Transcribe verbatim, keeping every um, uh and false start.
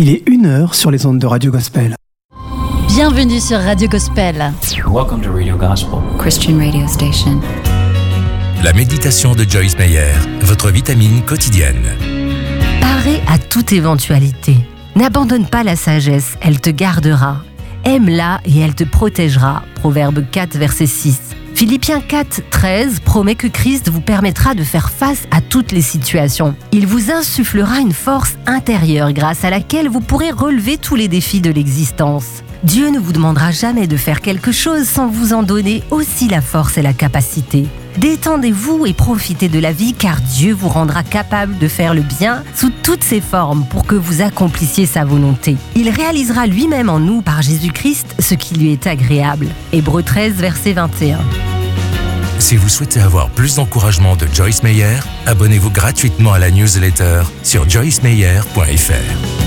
Il est une heure sur les ondes de Radio Gospel. Bienvenue sur Radio Gospel. Welcome to Radio Gospel, Christian radio station. La méditation de Joyce Meyer, votre vitamine quotidienne. Paré à toute éventualité. N'abandonne pas la sagesse, elle te gardera. Aime-la et elle te protégera. Proverbe quatre, verset six. Philippiens quatre, treize promet que Christ vous permettra de faire face à toutes les situations. Il vous insufflera une force intérieure grâce à laquelle vous pourrez relever tous les défis de l'existence. Dieu ne vous demandera jamais de faire quelque chose sans vous en donner aussi la force et la capacité. Détendez-vous et profitez de la vie car Dieu vous rendra capable de faire le bien sous toutes ses formes pour que vous accomplissiez sa volonté. Il réalisera lui-même en nous par Jésus-Christ ce qui lui est agréable. Hébreux treize, verset vingt et un. Si vous souhaitez avoir plus d'encouragement de Joyce Meyer, abonnez-vous gratuitement à la newsletter sur joyce meyer point f r.